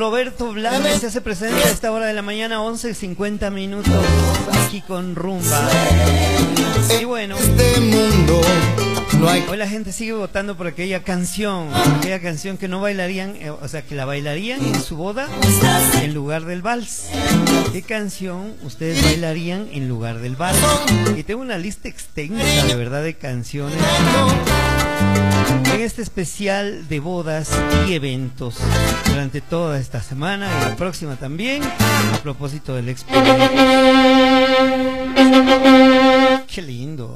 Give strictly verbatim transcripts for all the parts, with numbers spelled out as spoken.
Roberto Blades se hace presente a esta hora de la mañana, once cincuenta minutos, aquí con Rumba. Y bueno, hoy la gente sigue votando por aquella canción, aquella canción que no bailarían, eh, o sea, que la bailarían en su boda en lugar del vals. ¿Qué canción ustedes bailarían en lugar del vals? Y tengo una lista extensa, de verdad, de canciones en este especial de bodas y eventos durante toda esta semana y la próxima también, a propósito del Expo. ¡Qué lindo!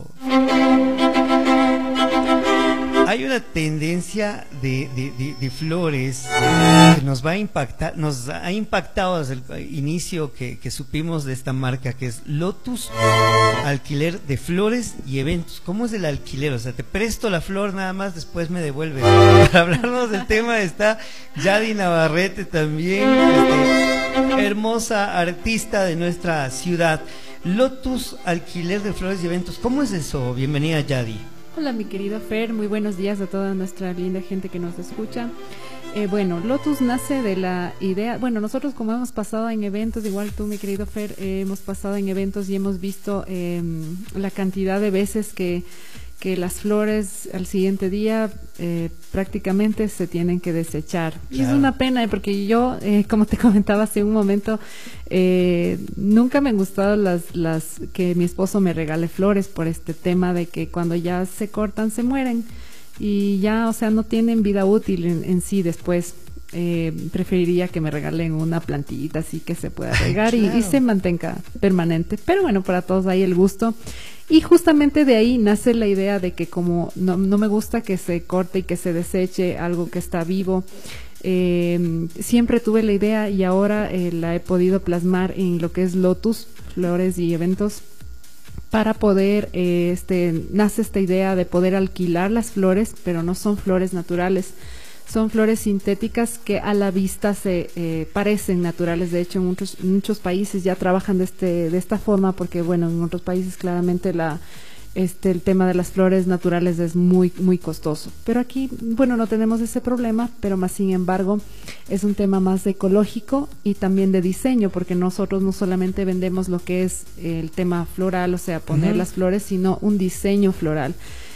Hay una tendencia de, de, de, de flores que nos va a impactar, nos ha impactado desde el inicio que, que supimos de esta marca, que es Lotus Alquiler de Flores y Eventos. ¿Cómo es el alquiler? O sea, te presto la flor nada más, después me devuelves. Para hablarnos del tema está Yadi Navarrete también, este, hermosa artista de nuestra ciudad. Lotus Alquiler de Flores y Eventos, ¿cómo es eso? Bienvenida, Yadi. Hola, mi querido Fer, muy buenos días a toda nuestra linda gente que nos escucha. Eh, bueno, Lotus nace de la idea, bueno, nosotros como hemos pasado en eventos, igual tú, mi querido Fer, eh, hemos pasado en eventos y hemos visto eh, la cantidad de veces que, que las flores al siguiente día eh, prácticamente se tienen que desechar. Claro. Y es una pena porque yo, eh, como te comentaba hace un momento, eh, nunca me han gustado las, las que mi esposo me regale flores por este tema de que cuando ya se cortan se mueren y ya, o sea, no tienen vida útil en, en sí después. Eh, preferiría que me regalen una plantita así que se pueda regar. Claro. y, y se mantenga permanente, pero bueno, para todos hay el gusto. Y justamente de ahí nace la idea de que como no, no me gusta que se corte y que se deseche algo que está vivo, eh, siempre tuve la idea y ahora eh, la he podido plasmar en lo que es Lotus, Flores y Eventos, para poder, eh, este, nace esta idea de poder alquilar las flores, pero no son flores naturales. Son flores sintéticas que a la vista se eh, parecen naturales. De hecho, en muchos, muchos países ya trabajan de este de esta forma porque, bueno, en otros países claramente la este el tema de las flores naturales es muy muy costoso. Pero aquí, bueno, no tenemos ese problema, pero más sin embargo es un tema más ecológico y también de diseño, porque nosotros no solamente vendemos lo que es el tema floral, o sea, poner uh-huh. las flores, sino un diseño floral.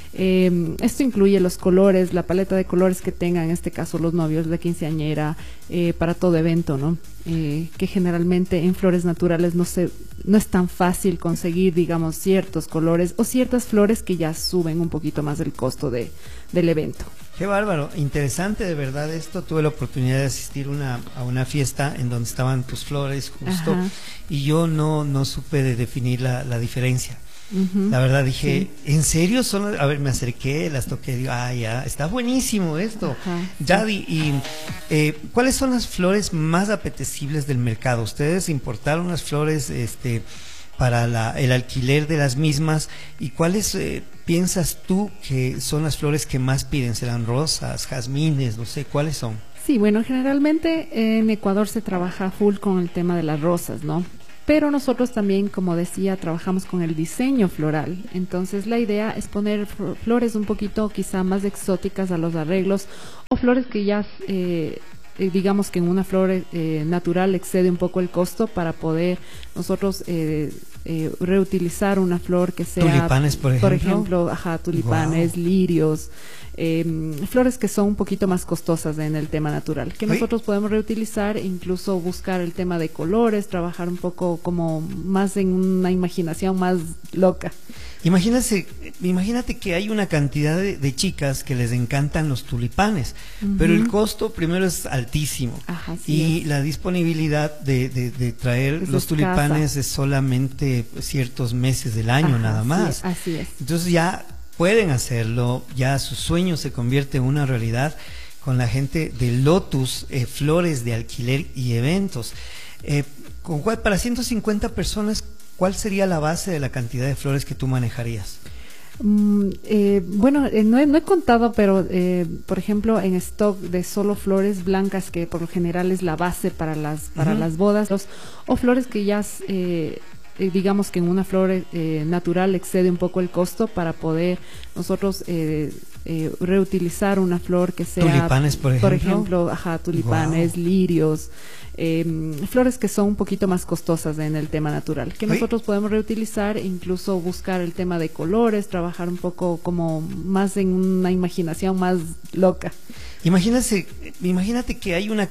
Eh, esto incluye los colores, la paleta de colores que tengan, en este caso los novios, la quinceañera, eh, para todo evento, ¿no? Eh, que generalmente en flores naturales no se, no es tan fácil conseguir, digamos, ciertos colores o ciertas flores que ya suben un poquito más el costo de, del evento. Qué bárbaro, interesante de verdad esto. Tuve la oportunidad de asistir una, a una fiesta en donde estaban tus flores justo. Ajá. Y yo no, no supe de definir la, la diferencia. Uh-huh. La verdad dije, sí. ¿En serio son? A ver, me acerqué, las toqué, digo, ah, ya, está buenísimo esto. Ajá, Yadi, sí. y eh, ¿cuáles son las flores más apetecibles del mercado? Ustedes importaron las flores este, para la, el alquiler de las mismas, ¿y cuáles eh, piensas tú que son las flores que más piden? ¿Serán rosas, jazmines, no sé, cuáles son? Sí, bueno, generalmente en Ecuador se trabaja full con el tema de las rosas, ¿no? Pero nosotros también, como decía, trabajamos con el diseño floral. Entonces la idea es poner flores un poquito quizá más exóticas a los arreglos, o flores que ya, eh, digamos que en una flor eh, natural excede un poco el costo para poder nosotros eh, eh, reutilizar una flor que sea... Tulipanes, por ejemplo. Por ejemplo, ajá, tulipanes, wow. lirios... Eh, flores que son un poquito más costosas en el tema natural, que nosotros podemos reutilizar, incluso buscar el tema de colores, trabajar un poco como más en una imaginación más loca. Imagínate, imagínate que hay una cantidad de, de chicas que les encantan los tulipanes, uh-huh. pero el costo primero es altísimo. Ajá, sí y es. La disponibilidad de, de, de traer es los escasa. Tulipanes es solamente ciertos meses del año. Ajá, nada más. Sí, así es. Entonces ya pueden hacerlo, ya su sueño se convierte en una realidad con la gente de Lotus, eh, Flores de Alquiler y Eventos. Eh, ¿con cuál, para ciento cincuenta personas, cuál sería la base de la cantidad de flores que tú manejarías? Mm, eh, bueno, eh, no, he, no he contado, pero eh, por ejemplo en stock de solo flores blancas, que por lo general es la base para las, para uh-huh. las bodas, los, o flores que ya... Eh, Eh, digamos que en una flor eh, natural excede un poco el costo para poder nosotros eh, eh, reutilizar una flor que sea... Tulipanes, por ejemplo. Por ejemplo, ajá, tulipanes, wow. lirios, eh, flores que son un poquito más costosas en el tema natural, que nosotros podemos reutilizar, incluso buscar el tema de colores, trabajar un poco como más en una imaginación más loca. Imagínate, imagínate que hay una